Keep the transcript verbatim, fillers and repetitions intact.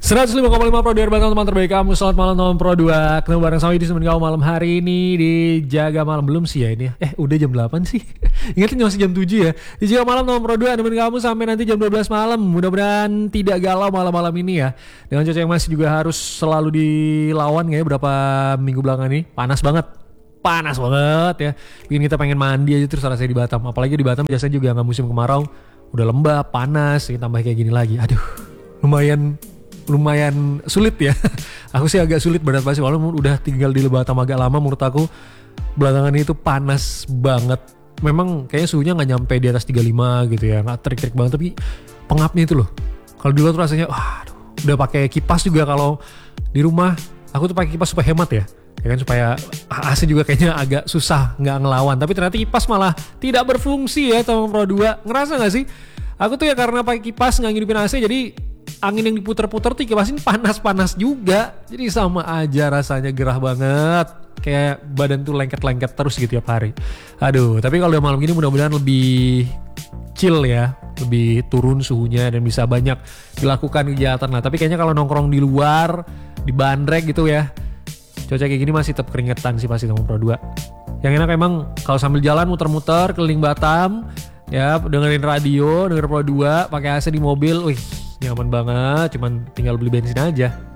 seratus lima koma lima Pro dua Batam teman terbaik kamu. Selamat malam teman Pro dua. Ketemu bareng sama Yudi teman kamu malam hari ini di Jaga Malam. Belum sih ya ini ya. Eh udah jam delapan sih. Ingatnya masih jam tujuh ya. Di Jaga Malam teman Pro dua teman kamu sampai nanti jam dua belas malam. Mudah-mudahan tidak galau malam-malam ini ya. Dengan cuaca yang masih juga harus selalu dilawan ya beberapa minggu belakangan ini. Panas banget. Panas banget ya. Bikin kita pengen mandi aja terus rasanya di Batam. Apalagi di Batam biasanya juga nggak musim kemarau. Udah lembab, panas, tambah kayak gini lagi. Aduh, lumayan lumayan sulit ya. Aku sih agak sulit beradaptasi walaupun udah tinggal di Batam agak lama. Menurut aku belakangan itu panas banget. Memang kayaknya suhunya nggak nyampe di atas tiga puluh lima gitu ya, nggak terik-terik banget, tapi pengapnya itu loh. Kalau di luar tuh rasanya wah, aduh, udah pakai kipas juga. Kalau di rumah aku tuh pakai kipas supaya hemat ya. Ya kan supaya A C juga kayaknya agak susah nggak ngelawan. Tapi ternyata kipas malah tidak berfungsi ya teman Pro dua. Ngerasa nggak sih? Aku tuh ya karena pakai kipas nggak ngidupin A C jadi angin yang diputer-puter tuh kipasin panas-panas juga. Jadi sama aja rasanya, gerah banget. Kayak badan tuh lengket-lengket terus gitu tiap hari. Aduh, tapi kalau udah malam gini mudah-mudahan lebih chill ya. Lebih turun suhunya dan bisa banyak dilakukan kegiatan lah. Tapi kayaknya kalau nongkrong di luar, di bandrek gitu ya, cuaca kayak gini masih tetap keringetan sih pasti teman Pro dua. Yang enak emang kalau sambil jalan muter-muter keliling Batam, ya dengerin radio, denger Pro dua, pakai A C di mobil, wih nyaman banget, cuman tinggal beli bensin aja.